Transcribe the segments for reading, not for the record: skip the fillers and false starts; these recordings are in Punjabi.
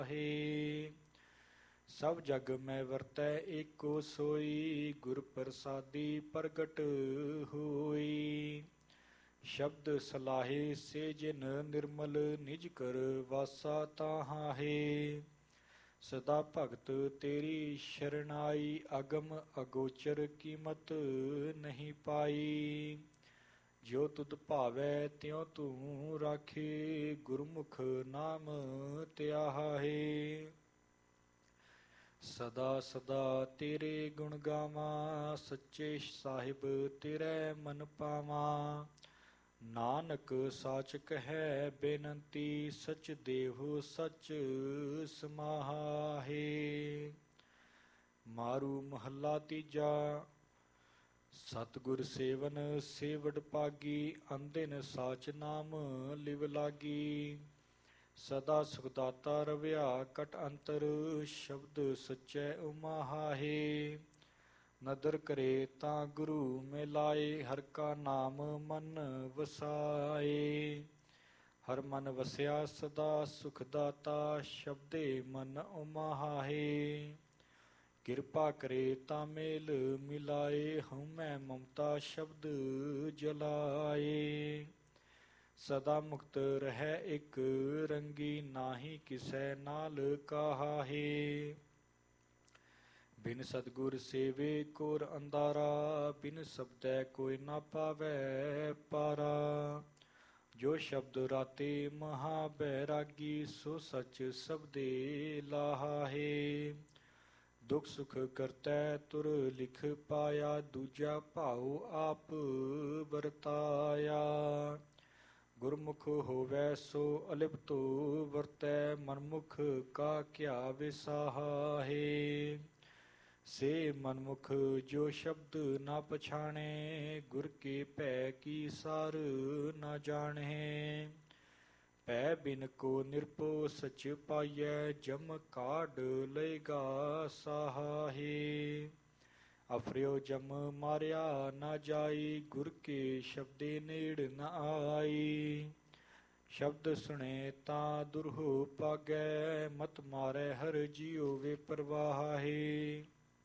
ਹੈ। ਸਭ ਜਗ ਮੈਂ ਵਰਤੈ ਏਕੋ ਸੋਈ, ਗੁਰ ਪ੍ਰਸਾਦੀ ਪ੍ਰਗਟ ਹੋਈ। ਸ਼ਬਦ ਸਲਾਹੇ ਸੇ ਜਿਨ ਨਿਰਮਲ, ਨਿਜ ਕਰ ਵਾਸਾ ਤਾਹਾਂ ਹੈ। ਸਦਾ ਭਗਤ ਤੇਰੀ ਸ਼ਰਨਾਈ, ਅਗਮ ਅਗੋਚਰ ਕੀਮਤ ਨਹੀਂ ਪਾਈ। ਜੋ ਤੁਧ ਭਾਵੈ ਤਿਉ ਤੂੰ ਰਾਖੇ, ਗੁਰਮੁਖ ਨਾਮ ਧਿਆਹਾ ਹੈ। ਸਦਾ ਸਦਾ ਤੇਰੇ ਗੁਣ ਗਾਵਾਂ, ਸੱਚੇ ਸਾਹਿਬ ਤੇਰੇ ਮਨ ਪਾਵਾਂ। ਨਾਨਕ ਸਾਚ ਕਹੈ ਬੇਨੰਤੀ, ਸਚ ਦੇਹੁ ਸਚ ਸਮਾਹਾ ਹੈ। ਮਾਰੂ ਮਹੱਲਾ ਤੀਜਾ। ਸਤਿਗੁਰ ਸੇਵਨ ਸੇਵਡ ਪਾਗੀ, ਅਨਦਿਨ ਸਾਚ ਨਾਮ ਲਿਵ ਲਾਗੀ। ਸਦਾ ਸੁਖਦਾਤਾ ਰਵਿਆ ਕਟ ਅੰਤਰ, ਸ਼ਬਦ ਸਚੈ ਉਮਾਹਾ ਹੈ। ਨਦਰ ਕਰੇ ਤਾਂ ਗੁਰੂ ਮਿਲਾਏ, ਹਰਿ ਕਾ ਨਾਮ ਮਨ ਵਸਾਏ। ਹਰਿ ਮਨ ਵਸਿਆ ਸਦਾ ਸੁਖ ਦਾਤਾ, ਸ਼ਬਦੇ ਮਨ ਉਮਾਹਾ ਹੈ। ਕਿਰਪਾ ਕਰੇ ਤਾਂ ਮੇਲ ਮਿਲਾਏ, ਹਉਮੈ ਮਮਤਾ ਸ਼ਬਦ ਜਲਾਏ। ਸਦਾ ਮੁਕਤ ਰਹੈ ਇਕ ਰੰਗੀ, ਨਾਹੀ ਕਿਸੈ ਨਾਲ ਕਾਹਾ ਹੈ। ਬਿਨ ਸਤਿਗੁਰ ਸੇਵੇ ਕੋਰ ਅੰਧਾਰਾ, ਬਿਨ ਸ਼ਬਦੈ ਕੋਈ ਨਾ ਪਾਵੈ ਪਾਰਾ। ਜੋ ਸ਼ਬਦ ਰਾਤੇ ਮਹਾ ਬੈਰਾਗੀ, ਸੋ ਸਚ ਸਬਦੇ ਲਾਹਾ ਹੈ। ਦੁਖ ਸੁਖ ਕਰਤੈ ਤੁਰ ਲਿਖ ਪਾਇਆ, ਦੂਜਾ ਭਾਉ ਆਪ ਵਰਤਾਇਆ। ਗੁਰਮੁਖ ਹੋਵੈ ਸੋ ਅਲਿਪਤੁ ਵਰਤੈ, ਮਨਮੁਖ ਕਾ ਕਿਆ ਵਿਸਾਹਾ ਹੈ। ਸੇ ਮਨਮੁਖ ਜੋ ਸ਼ਬਦ ਨਾ ਪਛਾਣੇ, ਗੁਰ ਕੇ ਭੈ ਕੀ ਸਾਰ ਨਾ ਜਾਣੈ। ਭੈ ਬਿਨ ਕੋ ਨਿਰਭਉ ਸਚ ਪਾਈਐ, ਜਮ ਕਾਢ ਲਏਗਾ ਸਾਹਾ ਹੈ। ਅਫਰਿਓ ਜਮ ਮਾਰਿਆ ਨਾ ਜਾਈ, ਗੁਰ ਕੇ ਸ਼ਬਦੇ ਨੇੜ ਨ ਆਈ। ਸ਼ਬਦ ਸੁਣੇ ਤਾਂ ਦੁਰਹੁ ਪਾਗੈ, ਮਤ ਮਾਰੈ ਹਰਿ ਜੀਉ ਵੇ ਪਰਵਾਹ ਹੈ।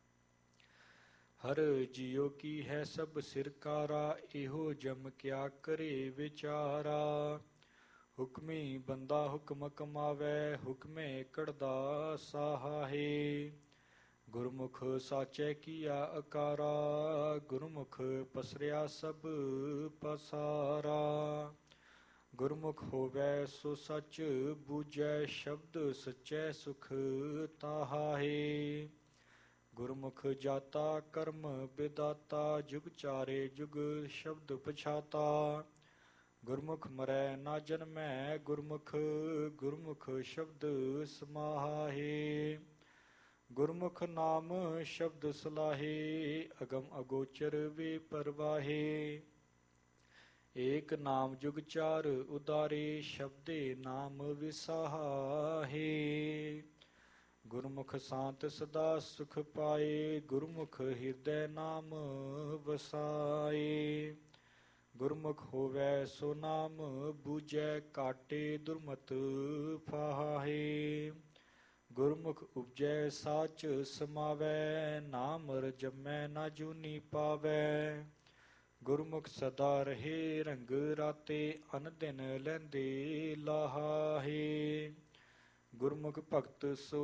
ਹਰ ਜੀਉ ਕੀ ਹੈ ਸਭ ਸਿਰਕਾਰਾ, ਇਹੋ ਜਮ ਕਿਆ ਕਰੇ ਵਿਚਾਰਾ। ਹੁਕਮੀ ਬੰਦਾ ਹੁਕਮ ਕਮਾਵੈ, ਹੁਕਮੇ ਕੜਦਾ ਸਾਹਾ ਹੈ। ਗੁਰਮੁਖ ਸਾਚੈ ਕੀਆ ਅਕਾਰਾ, ਗੁਰਮੁਖ ਪਸਰਿਆ ਸਭ ਪਸਾਰਾ। ਗੁਰਮੁਖ ਹੋਵੈ ਸੋ ਸਚ ਬੂਝੈ, ਸ਼ਬਦ ਸਚੈ ਸੁਖ ਤਾਹਾ ਹੈ। ਗੁਰਮੁਖ ਜਾਤਾ ਕਰਮ ਵਿਦਾਤਾ, ਜੁਗ ਚਾਰੇ ਜੁਗ ਸ਼ਬਦ ਪਛਾਤਾ। ਗੁਰਮੁਖ ਮਰੈ ਨਾ ਜਨਮੈ ਗੁਰਮੁਖ, ਗੁਰਮੁਖ ਸ਼ਬਦ ਸਮਾਹਾ ਹੈ। ਗੁਰਮੁਖ ਨਾਮ ਸ਼ਬਦ ਸਲਾਹੇ, ਅਗਮ ਅਗੋਚਰ ਵੇ ਪਰਵਾਹੇ। ਏਕ ਨਾਮ ਜੁਗ ਚਾਰ ਉਦਾਰੇ, ਸ਼ਬਦੇ ਨਾਮ ਵਿਸਾਹਾ ਹੈ। ਗੁਰਮੁਖ ਸਾਂਤ ਸਦਾ ਸੁਖ ਪਾਏ, ਗੁਰਮੁਖ ਹਿਰਦੈ ਨਾਮ ਵਸਾਏ। ਗੁਰਮੁਖ ਹੋਵੈ ਸੋ ਨਾਮ ਬੂਝੈ, ਕਾਟੇ ਦੁਰਮਤ ਫਾਹਾ ਹੈ। ਗੁਰਮੁਖ ਉਪਜੈ ਸਾਚ ਸਮਾਵੈ, ਨਾਮ ਰਜਮੈ ਨਾ ਜੂਨੀ ਪਾਵੈ। ਗੁਰਮੁਖ ਸਦਾ ਰਹੇ ਰੰਗ ਰਾਤੇ, ਅਨ ਦਿਨ ਲੈਂਦੇ ਲਾਹਾ ਹੈ। ਗੁਰਮੁਖ ਭਗਤ ਸੋ